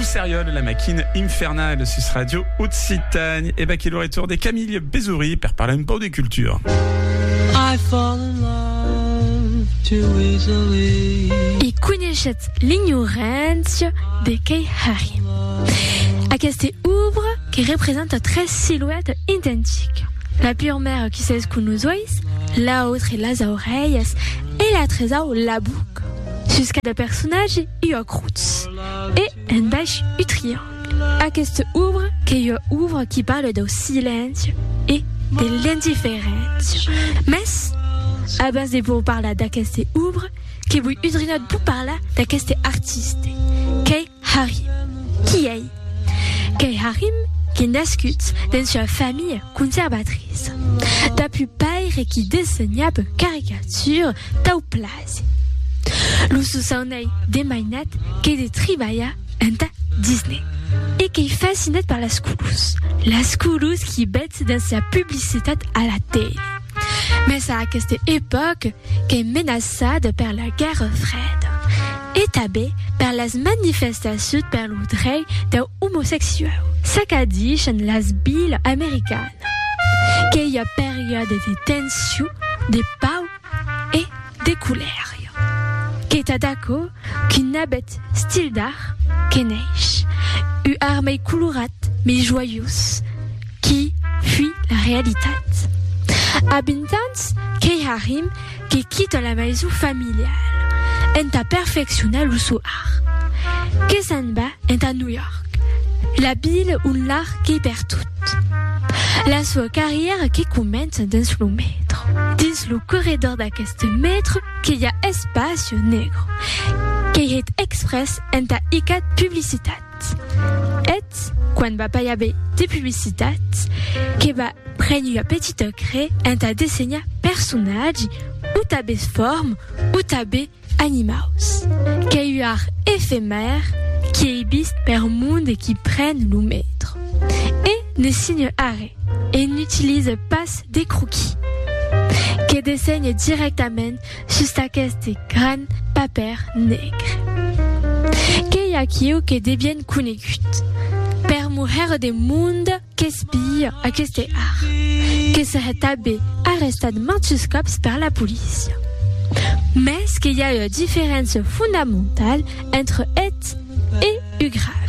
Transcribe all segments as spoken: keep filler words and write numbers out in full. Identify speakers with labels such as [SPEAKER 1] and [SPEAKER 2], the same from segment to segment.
[SPEAKER 1] sérieux la machine infernale sur Radio Occitanie. Et bah, qui est le retour des Camille Bézouri, per parler un peu des cultures.
[SPEAKER 2] I fall in love too easily.
[SPEAKER 3] I coneixet l'ignorància de Kay Harim. Aquesta obra que représente tres silhouettes identiques. La pure mère qui sait ce que nous oïs, l'autre et les oreilles, et la trésor la boucle. Jusqu'à des personnages y a croûtes et un bêche u triangle. Aquesta obra que y a ouvre qui parle du silence et de l'indifférence. Mais, à base de vous parler d'aquesta obra, que vous udrinot vous parler d'aquesta artiste, Kay Harim. Qui est? Kay Harim, qui est nascut dans une famille conservatrice. D'apu père qui dessinait des caricatures tau place. Lu soussaunei des mainettes qui des tribaya en ta Disney. Et qui est fasciné par la Scoulouse. La Scoulouse qui bête dans sa publicité à la télé. Mais c'est à cette époque qu'est menacée par la guerre froide. Et tabée par les manifestations par le droit des homosexuels. Saccadisent les villes américaines. Qu'il y a période de tension, de pau et de colère. Qui est d'accord qu'une habit style d'art, qui neige, une armée colorate mais joyeuse, qui fuit la réalité. Habitants, Kay Harim, qui quitte la maison familiale, est à perfectionner le soir. Qui s'en va est à New York, la ville où l'art qui perd tout. La sua carrière qui commence dans le métro. Dans le corridor d'aquest métro, qu'il y a espace négro, qui est express en ta icat publicitat. Et, quand va pas y avoir des publicitats, qui va prendre une petite crée en ta dessiner personnage, ou ta forme, ou ta animals. Qui est un art éphémère, qui est viste par monde qui prennent le métro. Et ne signe arrêt. Et n'utilise pas des croquis, qui dessinent directement sur aquest grand papier nègre. Qu'il y a qui qui deviennent conegut, per mujer de monde qui espie aquest art, qui serait tabé arresté maintes cops par la police. Mais qu'il y a une différence fondamentale entre et et u grave.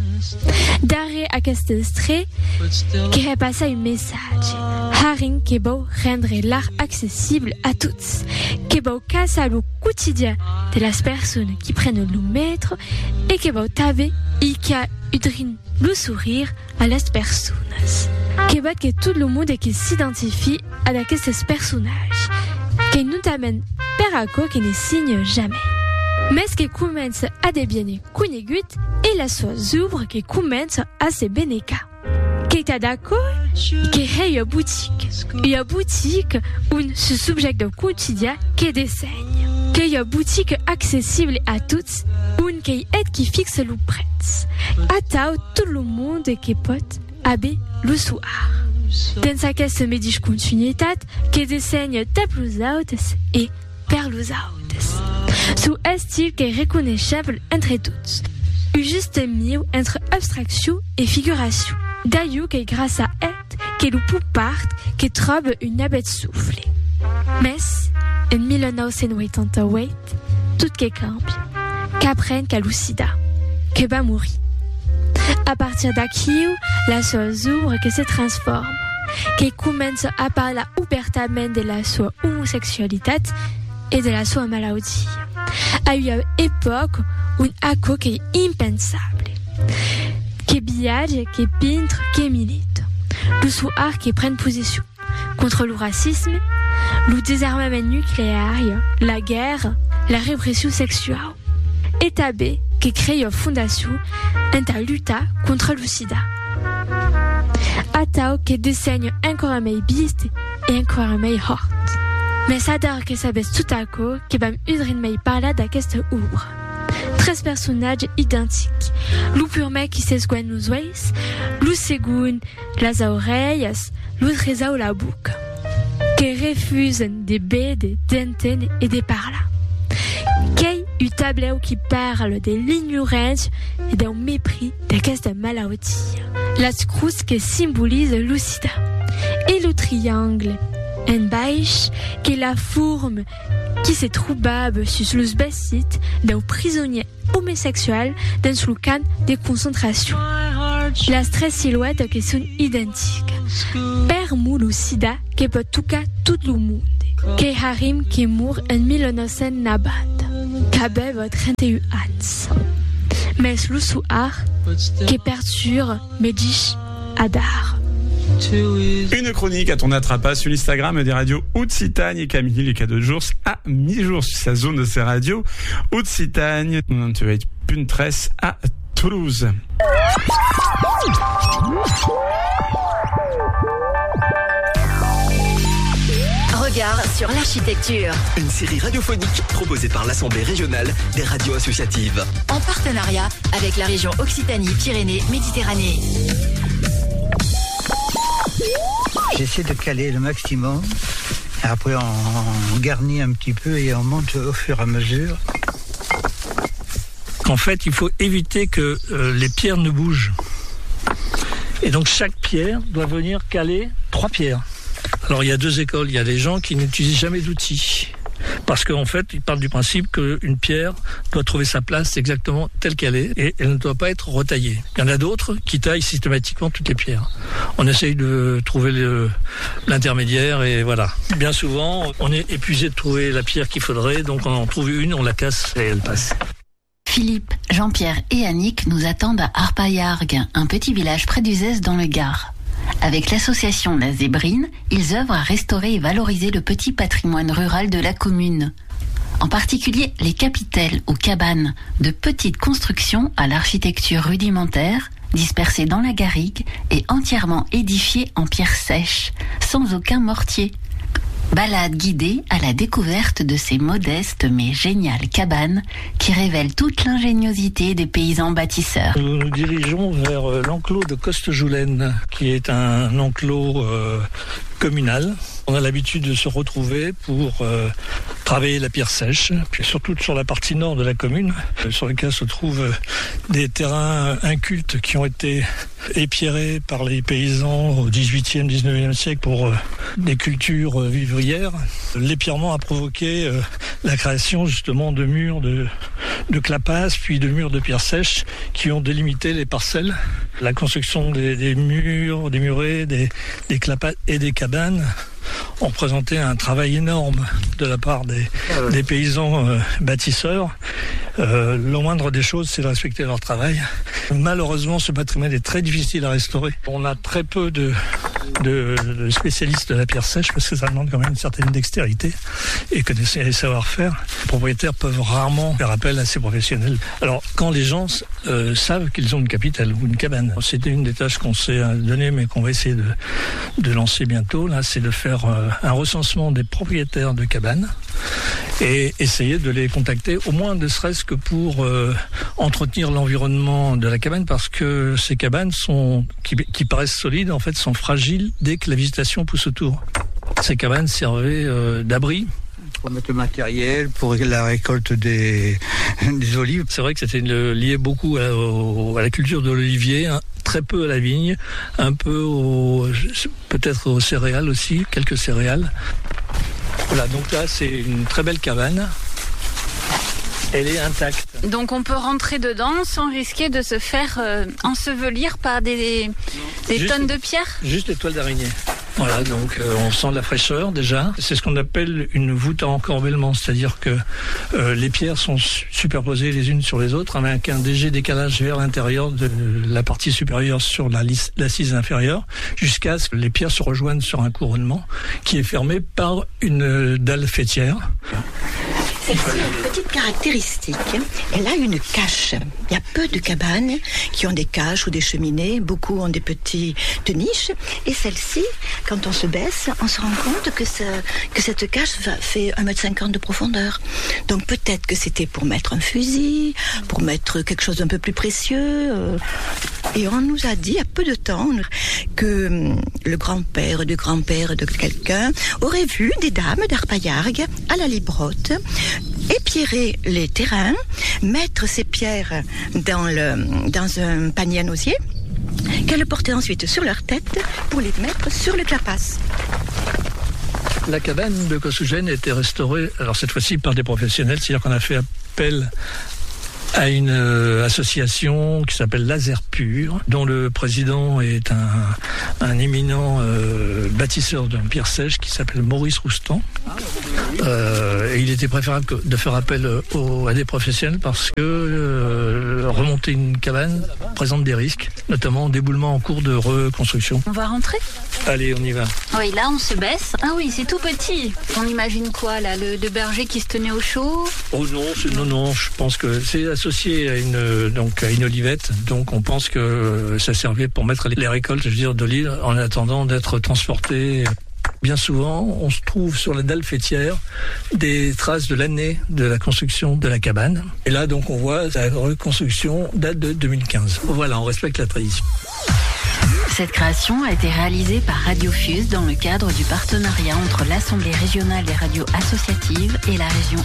[SPEAKER 3] Darrer aquest extrait qui repasse un message. Harim qui veut rendre l'art accessible à tous, qui veut casser le quotidien de las personnes qui prennent le métro et qui veut taver et qui a udrin le sourire à las personnes. Qui veut que tout le monde qui s'identifie à aquests personnages, qui nous amène per acco qui ne signe jamais. Mais ce qui commence à devenir conegut et la sua œuvre qui commence à se bénéca. Qui est d'accord? Qui est une boutique. Une boutique où ce sujet de quotidien qui dessine. Qui est une boutique accessible à tous, une qui est qui fixe le prix. À tout le monde qui peut avoir le soir. Dans sa caisse médiche continuité, qui dessine ta plus haute et per plus haute. Sous un style qui est reconnaissable entre tous. Un juste milieu entre abstraction et figuration. D'ailleurs, qui grâce à elle, que le pou part, qui trouve une habite soufflée. Mais, en dix-neuf cent quatre-vingt-huit, tout qui cambie, qu'apprenne qu'à Lucida, que va mourir. À partir d'aquí, la sua œuvre qui se transforme, qui commence à parler ouvertement de la sua homosexualité et de la sua maladie. À une époque où un acco qui est impensable, qui est billage, qui est peintre, qui est milite. Le soir qui prend position contre le racisme, le désarmement nucléaire, la guerre, la répression sexuelle. Et tabé qui crée une fondation en ta lutte contre le sida. Atao qui dessine encore un meilleur biste et encore un meilleur hort. Mais ça d'art que ça baisse tout à coup qui va m'udrin mei parler d'aquesta obra. Tres personnages identiques. Le pur mec qui sait ce qu'on nous voit, le second, les oreilles, le trésor la boucle. Qui refusent des baies, des dentelles et des parlas. Qui un tableau qui parle de l'ignorance et d'un mépris d'aquesta malaltia. La cruz qui symbolise l'occida. Et le triangle en baix qui est la forme qui se trouvable sur le bassit d'un prisonnier homosexuel dans le camp de concentration. Les trois silhouettes qui sont identiques. Per le sida qui peut toucher tout le monde. Kay Harim qui mourt en mille neuf cent quatre-vingt-dix. Qui avait trente et un ans. Mais le soir qui perturbe Medich Adar.
[SPEAKER 1] Une chronique à ton attrapas sur l'Instagram des radios Occitanie et Camille les cas de jours à mi-jour sur sa zone de ces radios Occitanie. Tu vas être Puntresse à Toulouse.
[SPEAKER 4] Regard sur l'architecture.
[SPEAKER 5] Une série radiophonique proposée par l'Assemblée régionale des radios associatives.
[SPEAKER 4] En partenariat avec la région Occitanie-Pyrénées-Méditerranée.
[SPEAKER 6] J'essaie de caler le maximum. Après, on garnit un petit peu et on monte au fur et à mesure.
[SPEAKER 7] En fait, il faut éviter que euh, les pierres ne bougent. Et donc, chaque pierre doit venir caler trois pierres. Alors, il y a deux écoles. Il y a des gens qui n'utilisent jamais d'outils. Parce qu'en fait, ils partent du principe qu'une pierre doit trouver sa place exactement telle qu'elle est et elle ne doit pas être retaillée. Il y en a d'autres qui taillent systématiquement toutes les pierres. On essaye de trouver le, l'intermédiaire et voilà. Bien souvent, on est épuisé de trouver la pierre qu'il faudrait, donc on en trouve une, on la casse et elle passe.
[SPEAKER 4] Philippe, Jean-Pierre et Annick nous attendent à Arpaillargues, un petit village près d'Uzès dans le Gard. Avec l'association La Zébrine, ils œuvrent à restaurer et valoriser le petit patrimoine rural de la commune. En particulier les capitelles ou cabanes, de petites constructions à l'architecture rudimentaire, dispersées dans la garrigue et entièrement édifiées en pierre sèche, sans aucun mortier. Balade guidée à la découverte de ces modestes mais géniales cabanes qui révèlent toute l'ingéniosité des paysans bâtisseurs.
[SPEAKER 7] Nous nous dirigeons vers l'enclos de Costejoulaine, qui est un enclos euh, communal. On a l'habitude de se retrouver pour euh, travailler la pierre sèche, puis surtout sur la partie nord de la commune, sur laquelle se trouvent des terrains incultes qui ont été épierrés par les paysans au dix-huitième, dix-neuvième siècle pour euh, des cultures euh, vivrières. L'épierrement a provoqué euh, la création justement de murs de, de clapasses, puis de murs de pierre sèche qui ont délimité les parcelles. La construction des, des murs, des murets, des, des clapasses et des cabanes ont représenté un travail énorme de la part des, des paysans euh, bâtisseurs. Euh, le moindre des choses, c'est de respecter leur travail. Malheureusement, ce patrimoine est très difficile à restaurer. On a très peu de, de, de spécialistes de la pierre sèche parce que ça demande quand même une certaine dextérité et connaissance et savoir-faire. Les propriétaires peuvent rarement faire appel à ces professionnels. Alors, quand les gens euh, savent qu'ils ont une capitale ou une cabane, c'était une des tâches qu'on s'est données mais qu'on va essayer de, de lancer bientôt. Là, c'est de faire euh, un recensement des propriétaires de cabanes et essayer de les contacter, au moins ne serait-ce que pour euh, entretenir l'environnement de la cabane, parce que ces cabanes sont, qui, qui paraissent solides, en fait, sont fragiles dès que la végétation pousse autour. Ces cabanes servaient euh, d'abri.
[SPEAKER 6] Pour mettre le matériel, pour la récolte des, des olives.
[SPEAKER 7] C'est vrai que c'était lié beaucoup à, au, à la culture de l'olivier, hein, très peu à la vigne, un peu au, peut-être aux céréales aussi, quelques céréales. Voilà, donc là c'est une très belle cabane. Elle est intacte.
[SPEAKER 8] Donc on peut rentrer dedans sans risquer de se faire euh, ensevelir par des, des
[SPEAKER 7] juste,
[SPEAKER 8] tonnes de pierres.
[SPEAKER 7] Juste des toiles d'araignée. Voilà, donc euh, on sent de la fraîcheur déjà. C'est ce qu'on appelle une voûte à encorbellement, c'est-à-dire que euh, les pierres sont superposées les unes sur les autres avec un léger décalage vers l'intérieur de la partie supérieure sur la lisse, l'assise inférieure, jusqu'à ce que les pierres se rejoignent sur un couronnement qui est fermé par une dalle faîtière.
[SPEAKER 9] Celle-ci a une petite caractéristique, elle a une cache. Il y a peu de cabanes qui ont des caches ou des cheminées, beaucoup ont des petites niches, et celle-ci, quand on se baisse, on se rend compte que, ça, que cette cache fait un mètre cinquante de profondeur. Donc peut-être que c'était pour mettre un fusil, pour mettre quelque chose d'un peu plus précieux. Et on nous a dit, il y a peu de temps, que le grand-père du grand-père de quelqu'un aurait vu des dames d'Arpaillargues à la Librotte épierrer les terrains, mettre ces pierres dans, le, dans un panier à osier, qu'elles portaient ensuite sur leur tête pour les mettre sur le clapasse.
[SPEAKER 7] La cabane de Kossugen a été restaurée, alors cette fois-ci par des professionnels, c'est-à-dire qu'on a fait appel à une euh, association qui s'appelle Laser Pur, dont le président est un, un éminent euh, bâtisseur de pierre sèche qui s'appelle Maurice Roustan. Euh, et il était préférable de faire appel aux, à des professionnels parce que euh, remonter une cabane présente des risques, notamment d'éboulement en cours de reconstruction.
[SPEAKER 8] On va rentrer ?
[SPEAKER 7] Allez, on y va.
[SPEAKER 8] Oui, là on se baisse. Ah oui, c'est tout petit. On imagine quoi là, le, le berger qui se tenait au chaud ?
[SPEAKER 7] Oh non, c'est, non, non, je pense que c'est associé à une, donc, à une olivette. Donc on pense que ça servait pour mettre les récoltes, je veux dire, d'olives en attendant d'être transportées. Bien souvent, on se trouve sur la dalle faîtière des traces de l'année de la construction de la cabane. Et là, donc, on voit la reconstruction date de deux mille quinze. Voilà, on respecte la tradition.
[SPEAKER 4] Cette création a été réalisée par Radiofuse dans le cadre du partenariat entre l'Assemblée régionale des radios associatives et la région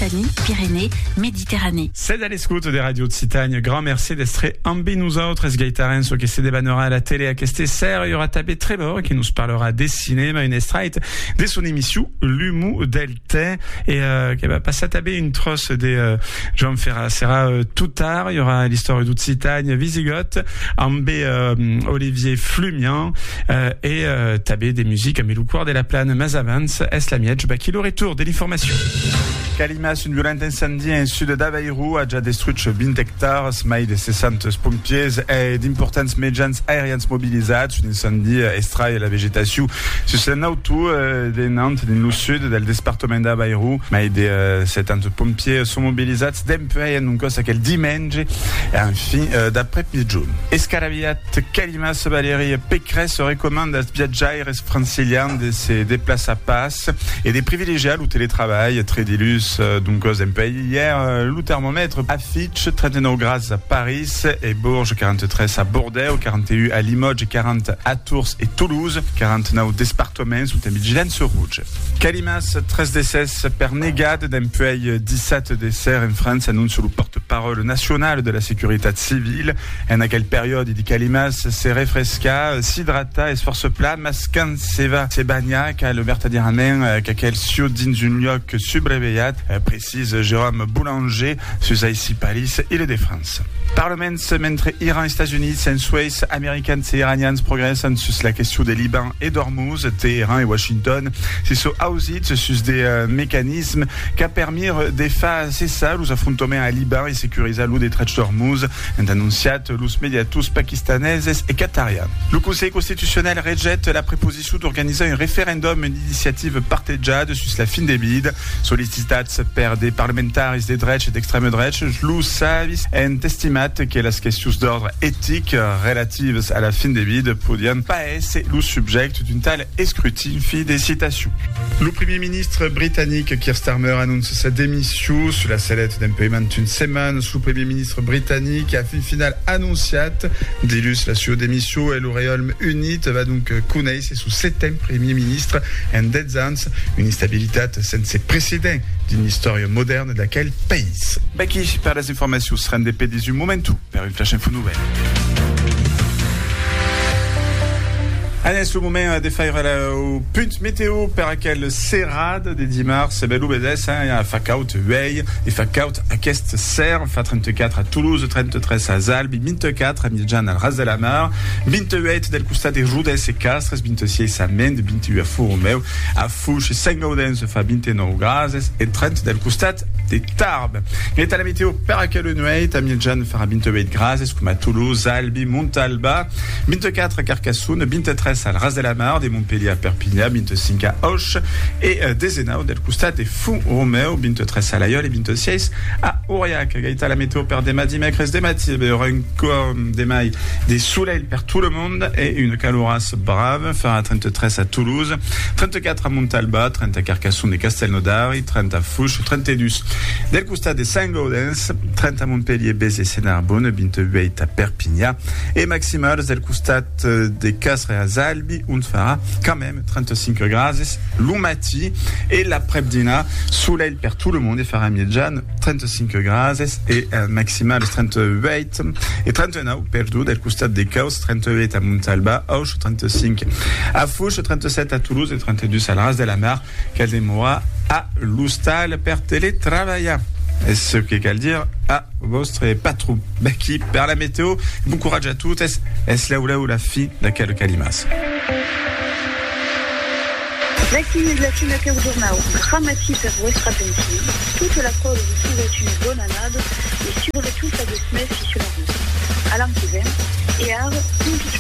[SPEAKER 4] Occitanie-Pyrénées-Méditerranée.
[SPEAKER 1] C'est d'aller scout des radios de Citagne. Grand merci d'estre ambi nous autres, es gaitaren, so que se débanera à la télé à Kesté Serre, il y aura Tabé Trébor qui nous parlera des cinémas, une estrite, de son émission L'Humour Delta, et euh, qui va passer à taber une trosse des euh, Jean Ferrat Serra euh, tout tard. Il y aura l'histoire de Citagne, Visigoth, Ambé euh, Olivier Flumian euh, et euh, tabé des musiques à Meloucoir de la Plane, Mazavans, Eslamiedj, Bakilo Retour de l'information. Calimas, une violente incendie en sud d'Aveiro a déjà détruit vingt hectares, mai de sessanta pompiers et d'importantes médians aériennes mobilisées. Un incendie extrait la végétation sur le auto de Nantes, dans le sud del département d'Aveiro. Mais de uh, settanta pompiers sont mobilisés d'employer un cos aquel dimanche et enfin uh, d'après-midi. Escarabiat Calimas Valérie Pécresse recommande à viaggiaires franciliens de se déplacer à passe et des privilégiés au télétravail. Très dilus donc aux employés. Hier, le thermomètre affiche trente-neuf grades à Paris et Bourges, quarante-trois à Bordeaux, quarante et un à Limoges, quarante à Tours et Toulouse, quarante-neuf départements sous une vigilance rouge. Calimas, treize décès per négade d'employés, dix-sept décès en France, annonce le porte-parole national de la sécurité civile. En quelle période, il dit Calimas, c'est refresca, s'hydrata et se force plat, mascan seva se bagna, car le vertadieranen, qu'aquel sio dins une lioc subreveillat, précise Jérôme Boulanger, sur ici Paris, île de France. Parlement mentre Iran et États-Unis, sensues américains et iraniens progressent sur la question des Liban et d'Ormuz, Téhéran et Washington, c'est sur Auschwitz, sur des euh, mécanismes qui a permis des phases cessar los affrontaments à Liban et sécuriser l'eau des traits d'Ormuz, ont annoncé los médiatus pakistanaises et qatariens. Le Conseil constitutionnel rejette la proposition d'organiser un référendum, une initiative partagée sur la fin des bides, sollicitats per des parlementaires des drets et d'extrême droite, lo savis en testimat que les questions d'ordre éthique relatives à la fin des bides podien pas être le sujet d'une telle escrutin. Fin des citations. Le Premier ministre britannique Keir Starmer annonce sa démission sur la sellette d'un paiement d'une semaine. Sous le Premier ministre britannique a fin finale annonciate d'illus la sua démission et le Royaume Uni va donc connaître sous septième Premier ministre en dez ans une instabilité sans précédent d'une histoire moderne de laquelle pays. Baki, par les informations, sera des P dix-huit momentu, per une flash info nouvelle. Allez, ce moment de faire au punt météo per aquel serrade de dimanche, bel obedes, hein, a facaut veille, et facaut à Kest Serre, fa trente-quatre à Toulouse, trente-trois à Zalbi, vingt-quatre à Mijan al Ras de la Mar, vingt-huit del costat de Rudes et Castres, vingt-six à Mende, vingt-huit à Fouromeu, à Fouche et Saint-Gaudens fa vingt-neuf grases, et trente del costat de Tarbes. Et à la météo per aquel nuit, à Mijan fera vingt-huit grases, comme à Toulouse, Zalbi, Montalba, vingt-quatre à Carcassonne, vingt-trois à Ras de la Mar, de Montpellier à Perpignan, vingt-cinq à Auch, et euh, des Enao del Costat de Fou-Romeu, vingt-trois à Layol et vingt-six à Aurillac. Gaïta la météo per des madi mecres des mati, il y aura encore des mailles, des soleils per tout le monde et une calorasse brave, fera trente-trois à Toulouse, trente-quatre à Montalba, trente à Carcassonne et Castelnaudary, trente à Fouche, trente-deux del Costat de Saint-Gaudens, trente à Montpellier, Béziers et Narbonne, vingt-huit à Perpignan, et maximales del Costat de Castres et à Zalbi und farà quand même trentacinque gradi lumati et la prebdina soleil per tout le monde et farà mieggian trentacinque gradi et euh, maximal trentahuit et trentaneuf perdu del costat des Caus, trentahuit à Montalba, Auch trentacinque à Fouche, trentasept à Toulouse et trentadue à la Ras de la Mar, Caldemoa à l'Oustal per teletravailler. Et ce qui cal dire à vostre patron Baki per la météo. Bon courage à toutes. Est-ce est la ou la ou la fille d'aquel calimas?
[SPEAKER 10] L'activité de la finalité au journal, grammatique per vostra pensione, toute la preuve de trouver une bonne annade et surtout ça de se mettre sur la route. À l'an qui vient, et à tout